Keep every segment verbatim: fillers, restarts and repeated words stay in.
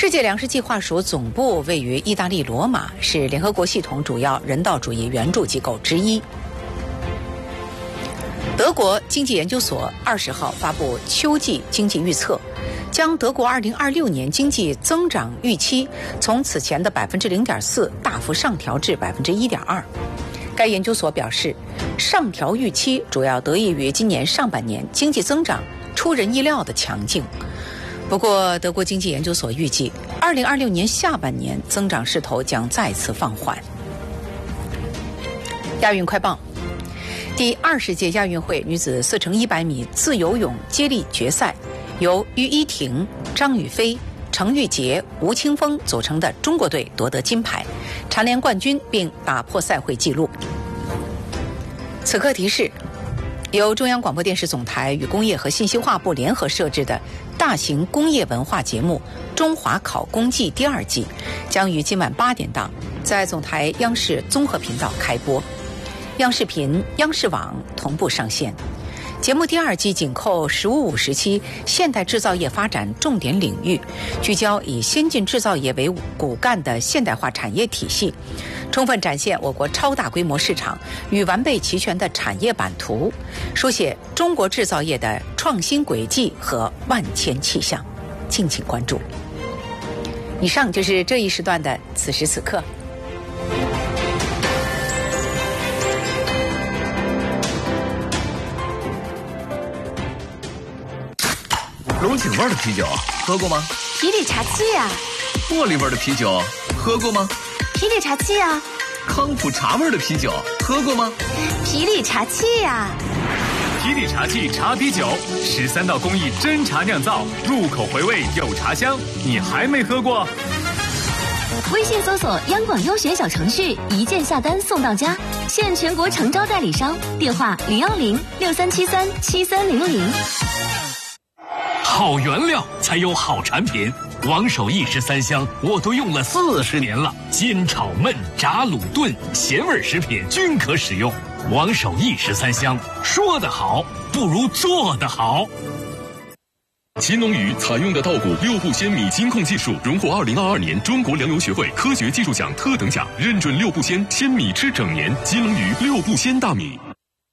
世界粮食计划署总部位于意大利罗马，是联合国系统主要人道主义援助机构之一。德国经济研究所二十号发布秋季经济预测，将德国二零二六年经济增长预期从此前的百分之零点四大幅上调至百分之一点二。该研究所表示，上调预期主要得益于今年上半年经济增长出人意料的强劲。不过，德国经济研究所预计，二零二六年下半年增长势头将再次放缓。亚运快报。第二十届亚运会女子四乘一百米自由泳接力决赛，由于依婷、张雨霏、程玉洁、吴青峰组成的中国队夺得金牌，蝉联冠军并打破赛会纪录。此刻提示，由中央广播电视总台与工业和信息化部联合设置的大型工业文化节目《中华考工季》第二季将于今晚八点档在总台央视综合频道开播，央视频、央视网同步上线。节目第二季紧扣“十五五”时期现代制造业发展重点领域，聚焦以先进制造业为骨干的现代化产业体系，充分展现我国超大规模市场与完备齐全的产业版图，书写中国制造业的创新轨迹和万千气象。敬请关注。以上就是这一时段的此时此刻。 龙井味的啤酒喝过吗？ 皮里茶七呀。 茉莉味的啤酒喝过吗？ 皮里茶七呀。 康普茶味的啤酒喝过吗？ 皮里茶七呀。 皮里茶器茶啤酒，十三道工艺真茶酿造，入口回味有茶香，你还没喝过？ 微信搜索央广优选小程序，一键下单送到家，现全国诚招代理商，电话零幺零六三七三七三零零。 好原料才有好产品，王守义十三香我都用了四十年了，煎炒焖炸卤炖咸味食品均可使用。王守义十三香，说得好不如做得好。 秦龙鱼采用的稻谷六步鲜米金控技术，荣获二零二二年中国粮油学会科学技术奖特等奖，认准六步鲜鲜米吃整年。金龙鱼六步鲜大米。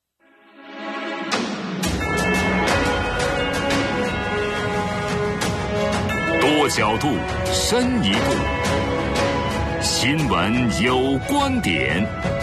多角度，深一步。新闻有观点。